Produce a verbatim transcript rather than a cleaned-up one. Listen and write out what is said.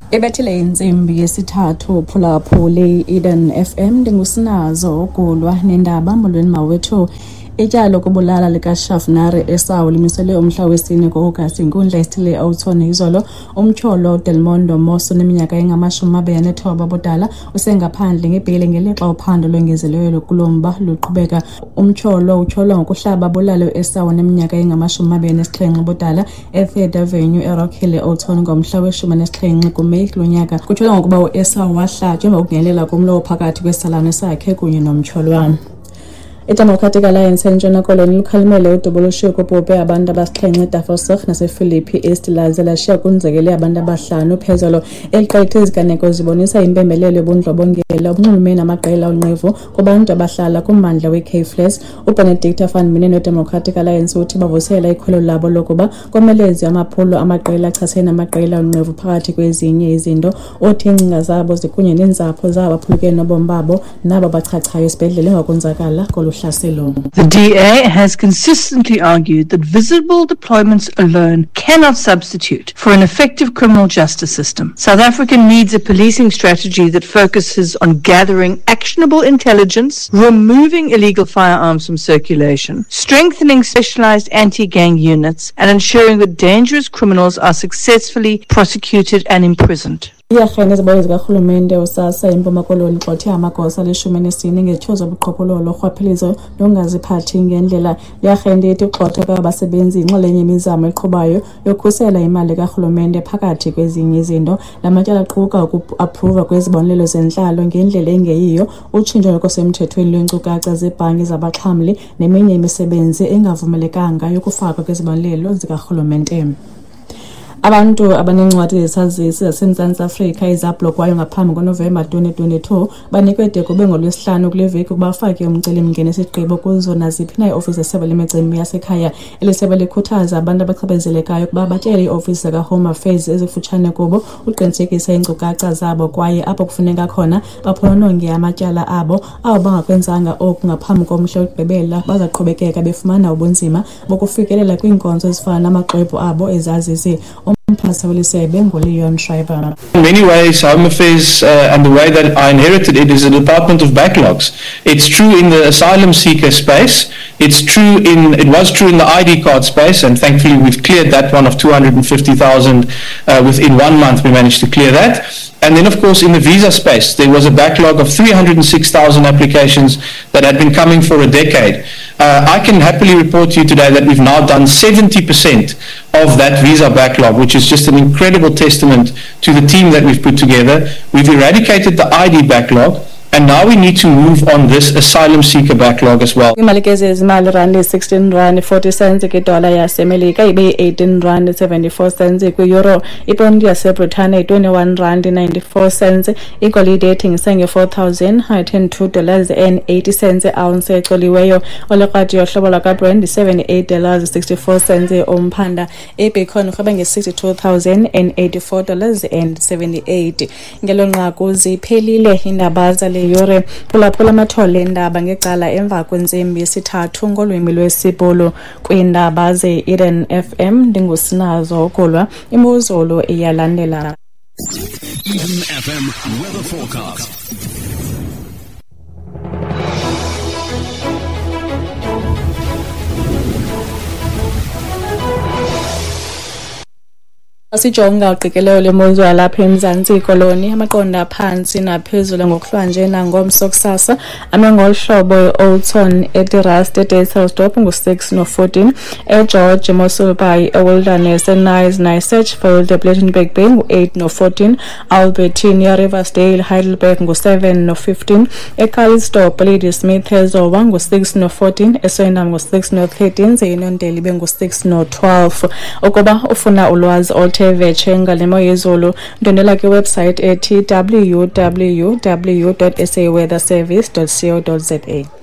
Ebethile insimbi yesithathu phulaphuli Eden F M ndingusinazo ogulwa nendaba molweni mawethu. Ityalo kubulala lika Shafnari Esau limisele umhla wesine ngo-August inkundla esithile awuthone izolo. Umtyholo Delmondo Moso neminyaka engamashumi amabini nethoba budala usengaphandle ngebheli ngelixa uphando lwengezelelo kulomba luqhubeka. Umtyholo utyholwa ngokuhlaba bulalo Esau neminyaka engamashumi amabini nesixhenxe budala eThird Avenue eRock Hill eAuthone ngomhla weshumi nesixhenxe kuMeyi kulo nyaka. Kutyholwa ngokuba uEsau wahlatywa ngokungenelela kumlo phakathi kwesalane sakhe kunye nomtyholwana. iDemocratic Alliance entshona koloni lukhalimele udubulusheko pope abantu abasixhenxe eDafosoch nasePhilippi East laze lashiya kunzekele abantu abahlanu phezolo. Eliqethe iziganeko zibonisa impembelelo yobundlobongela ubunxulumene namaqela onqevu kubantu abahlala kummandla weCapeFlats. uBenedicta van Minen weDemocratic Alliance uthi bavusela ikholo labo lokuba komelezi amaphulo amaqela achasene namaqela onqevu phakathi kwezinye izinto. Uthi ingcinga zabo zikunye nenzapho zabo aphulukene nobomi babo nabo bachachayo esibhedlele ngakonzakala kolu. The D A has consistently argued that visible deployments alone cannot substitute for an effective criminal justice system. South Africa needs a policing strategy that focuses on gathering actionable intelligence, removing illegal firearms from circulation, strengthening specialized anti-gang units, and ensuring that dangerous criminals are successfully prosecuted and imprisoned. Iyarhene izibonelo zikarhulumente usasa impuma koloni xothe amagosa leshumi enesine ngethozo obuqhophololo rhwaphilizo longaziphathi ngendlela. Iyarhene ithi ugxotha kwabasebenzi inxalenye imizamo eqhubayo yokhusela imali karhulumente phakathi kwezinye izinto. La matyala aquka ukuapruva kwezibonelelo zentlalo ngendlela engeyiyo, utshintsho ngokusemthethweni lweenkcukacha zebhanki zabaxhamli neminye imisebenzi engavumelekanga yokufakwa kwezibonelelo zikarhulumente. Abantu abanencwadi zesazisi zaseMzantsi Afrika ezablokwayo ngaphambi koNovemba twenty twenty-two banikwe de kube ngolwesihlanu kule veki ukuba bafake umcelimngeni esigqibo kuzo naziphi na iofisi zesebe lemicimbi yasekhaya. Elisebe likhuthaza abantu abachaphazelekileyo ukuba batyele iofisi zaka-Home Affairs ezifutshane kubo uqinisekisa iinkcukacha zabo kwaye apho kufuneka khona baphonononge amatyala abo. Abo bangakwenzanga oku ngaphambi komhla wokugqibela bazaqhubekeka befumana ubunzima bokufikelela kwiinkonzo ezifana namaxwebhu abo ezazisi. In many ways, Home Affairs uh, and the way that I inherited it is a department of backlogs. It's true in the asylum seeker space. It's true in, it was true in the I D card space, and thankfully we've cleared that one of two hundred fifty thousand uh, within one month. We managed to clear that. And then, of course, in the visa space, there was a backlog of three hundred six thousand applications that had been coming for a decade. Uh, I can happily report to you today that we've now done seventy percent of that visa backlog, which is just an incredible testament to the team that we've put together. We've eradicated the I D backlog, and now we need to move on this asylum seeker backlog as well. Imalikezi ezimali rand sixteen rand forty cents kwidola yasemelika ibe eighteen rand seventy-four cents kwi-euro. Ipondi yaseBritane twenty-one rand ninety-four cents. Igolide ethengisa nge-four thousand one hundred two dollars and eighty cents ounce ecoliweyo. Olekrati yohlobo lakaBrent seventy-eight dollars sixty-four cents omphanda. Ibitcoin urhweba nge-sixty-two thousand eighty-four dollars and seventy-eight. Ngelo nqaku ziphelile indaba zale yore phulaphula amathole endaba ngecala emva kwentsimbi yesithathu ngolwimi lwesibhulu kwiindaba ze-Eden F M. Ndingusinazo okulwa imozolo iyalandela. Eden F M weather forecast. Asijonga uqikelelo lemozulu lapha eMzantsi koloni amaqonda phansi naphezulu ngokuhlanje nangomso kusasa amengolhlobo eOuthton eTirrust eDayselsdorp ngu-six no fourteen eGeorge Mossel Bay eWilderness eNice Nicefield ePlattenberg Bay ngu-eight no fourteen Albertine eRiversdale Heidelberg ngu-seven no fifteen eKalsdorp Ladysmith eZowa ngu-six no fourteen eSwendam ngu-six no thirteen zeyinondeli bengu-six no twelve. Ukuba ufuna ulwazi vetshe ngalemo yezulu ndondela kwiwebsite ethi w w w dot s a weather service dot co dot za.